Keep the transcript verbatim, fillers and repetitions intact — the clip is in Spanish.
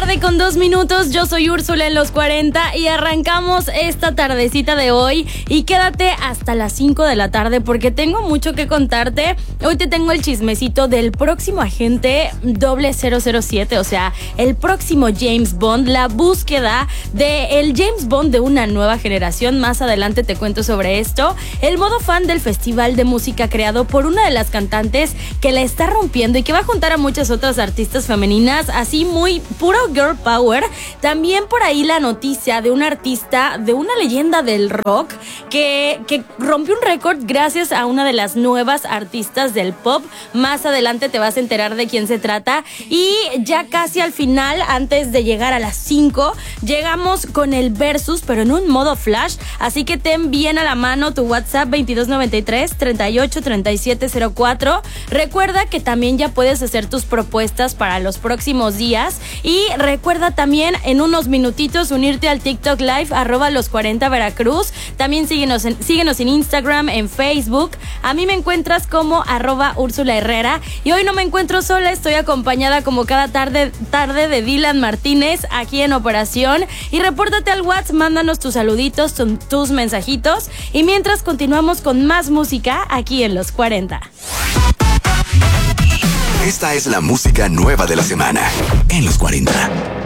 tarde con dos minutos, yo soy Úrsula en los cuarenta y arrancamos esta tardecita de hoy y quédate hasta las cinco de la tarde porque tengo mucho que contarte. Hoy te tengo el chismecito del próximo agente doble cero cero siete, o sea, el próximo James Bond, la búsqueda del James Bond de una nueva generación. Más adelante te cuento sobre esto. El modo fan del festival de música creado por una de las cantantes que la está rompiendo y que va a juntar a muchas otras artistas femeninas, así muy puro girl power. También por ahí la noticia de un artista, de una leyenda del rock que, que rompió un récord gracias a una de las nuevas artistas del pop. Más adelante te vas a enterar de quién se trata. Y ya casi al final, antes de llegar a las cinco, llegamos con el versus, pero en un modo flash. Así que ten bien a la mano tu WhatsApp veintidós noventa y tres, treinta y ocho, treinta y siete cero cuatro. Recuerda que también ya puedes hacer tus propuestas para los próximos días. Y recuerda también en unos minutitos unirte al TikTok Live, arroba los cuarenta Veracruz. También síguenos en, síguenos en Instagram, en Facebook. A mí me encuentras como arroba Úrsula Herrera. Y hoy no me encuentro sola, estoy acompañada como cada tarde, tarde de Dylan Martínez aquí en Operación. Y repórtate al WhatsApp, mándanos tus saluditos, tus, tus mensajitos. Y mientras continuamos con más música aquí en Los cuarenta. Esta es la música nueva de la semana en Los cuarenta.